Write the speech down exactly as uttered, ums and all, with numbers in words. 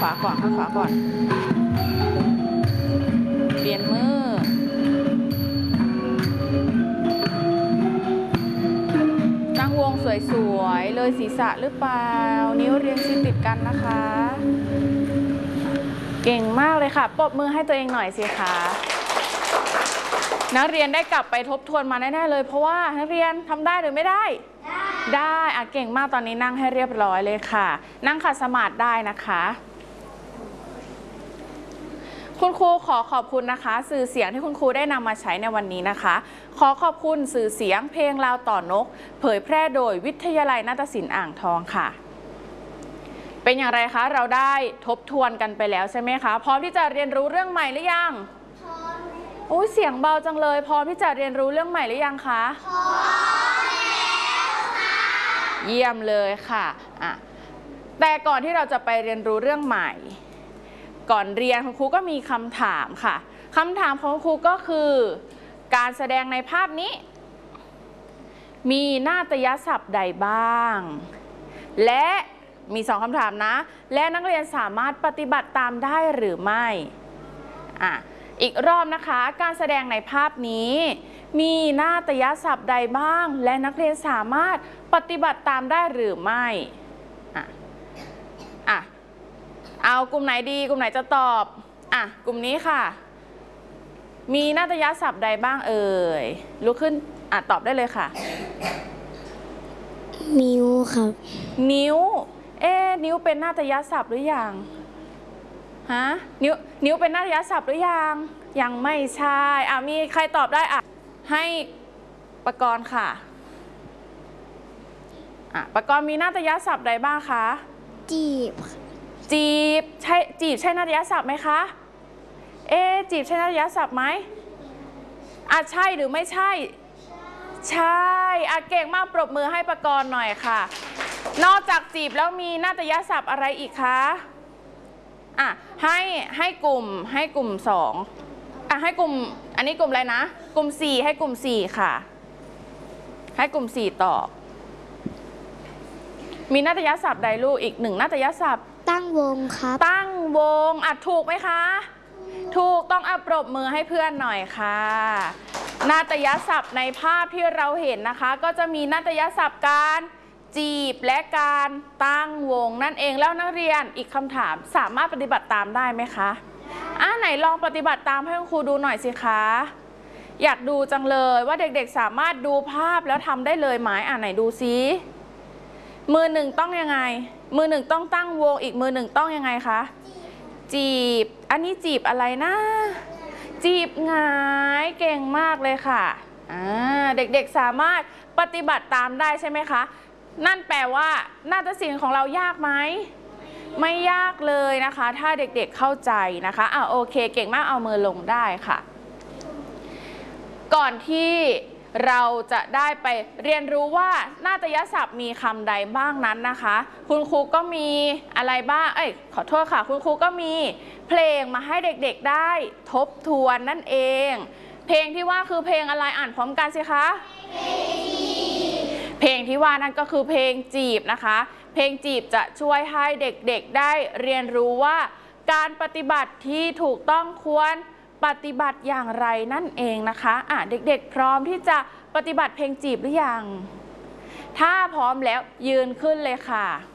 ขวาก่อนข้างขวาก่อนเปลี่ยนมือตั้งวงสวยๆเลยศีรษะหรือเปล่านิ้วเรียงชิดติดกันนะคะเก่งมากเลยค่ะปรบมือให้ตัวเองหน่อยสิคะนักเรียนได้กลับไปทบทวนมาแน่ๆเลยเพราะว่านักเรียนทำได้หรือไม่ได้ได้อ่ะเก่งมากตอนนี้นั่งให้เรียบร้อยเลยค่ะนั่งขัดสมาธิได้นะคะคุณครูขอขอบคุณนะคะสื่อเสียงที่คุณครูได้นำมาใช้ในวันนี้นะคะขอขอบคุณสื่อเสียงเพลงลาวต่อนกเผยแพร่โดยวิทยาลัยนาฏศิลป์อ่างทองค่ะเป็นอย่างไรคะเราได้ทบทวนกันไปแล้วใช่ไหมคะพร้อมที่จะเรียนรู้เรื่องใหม่หรือยังพร้อมโอ้ยเสียงเบาจังเลยพร้อมที่จะเรียนรู้เรื่องใหม่หรือยังคะพร้อมแล้วค่ะเยี่ยมเลยค่ะอ่ะแต่ก่อนที่เราจะไปเรียนรู้เรื่องใหม่ก่อนเรียนคุณครูก็มีคำถามค่ะคำถามของครูก็คือการแสดงในภาพนี้มีนาฏยศัพท์ใดบ้างและมีสองคำถามนะและนักเรียนสามารถปฏิบัติตามได้หรือไม่อ่ะอีกรอบนะคะการแสดงในภาพนี้มีนาฏยศัพท์ใดบ้างและนักเรียนสามารถปฏิบัติตามได้หรือไม่อ่ะอ่ะเอากลุ่มไหนดีกลุ่มไหนจะตอบอ่ะกลุ่มนี้ค่ะมีนาฏยศัพท์ใดบ้างเอ่ยลุกขึ้นอ่ะตอบได้เลยค่ะนิ้วครับนิ้วเอ๊นิ้วเป็นนาฏยศัพท์หรือยังฮะนิ้วนิ้วเป็นนาฏยศัพท์หรือยังยังไม่ใช่อ่ะมีใครตอบได้อ่ะให้ประกรณ์ค่ะอ่ะประกรณ์มีนาฏยศัพท์ใดบ้างคะจีบจีบใช่จีบใช่นาฏยศัพท์ไหมคะเอ๊จีบใช่นาฏยศัพท์ไหมอ่ะใช่หรือไม่ใช่ใช่อ่ะเก่งมากปรบมือให้ประกรณ์หน่อยค่ะนอกจากจีบแล้วมีนาฏยศัพท์อะไรอีกคะอ่ะให้ให้กลุ่มให้กลุ่มสองอ่ะให้กลุ่มอันนี้กลุ่มอะไรนะกลุ่มสี่ให้กลุ่มสี่ค่ะให้กลุ่มสี่ตอบมีนาฏยศัพท์ใดลูกอีกหนึ่งนาฏยศัพท์ตั้งวงครับตั้งวงอ่ะถูกไหมคะถูกต้องอ่ะปรบมือให้เพื่อนหน่อยค่ะนาฏยศัพท์ในภาพที่เราเห็นนะคะก็จะมีนาฏยศัพท์การจีบและการตั้งวงนั่นเองแล้วนักเรียนอีกคำถามสามารถปฏิบัติตามได้ไหมคะอ่ะไหนลองปฏิบัติตามให้คุณครูดูหน่อยสิคะอยากดูจังเลยว่าเด็กๆสามารถดูภาพแล้วทำได้เลยไหมอ่ะไหนดูซิมือหนึ่งต้องยังไงมือหนึ่งต้องตั้งวงอีกมือหนึ่งต้องยังไงคะจีบอันนี้จีบอะไรนะจีบหงายเก่งมากเลยค่ะอ่าเด็กๆสามารถปฏิบัติตามได้ใช่ไหมคะนั่นแปลว่านาฏศิลป์ของเรายากไหมไม่ยากเลยนะคะถ้าเด็กๆเข้าใจนะคะอ่าโอเคเก่งมากเอามือลงได้ค่ะก่อนที่เราจะได้ไปเรียนรู้ว่านาฏยศัพท์มีคำใดบ้างนั้นนะคะคุณครูก็มีอะไรบ้างเอ้ยขอโทษค่ะคุณครูก็มีเพลงมาให้เด็กๆได้ทบทวนนั่นเองเพลงที่ว่าคือเพลงอะไรอ่านพร้อมกันสิคะเพลงที่ว่านั่นก็คือเพลงจีบนะคะเพลงจีบจะช่วยให้เด็กๆได้เรียนรู้ว่าการปฏิบัติที่ถูกต้องควรปฏิบัติอย่างไรนั่นเองนะคะอ่ะเด็กๆพร้อมที่จะปฏิบัติเพลงจีบหรือยังถ้าพร้อมแล้วยืนขึ้นเลยค่ะ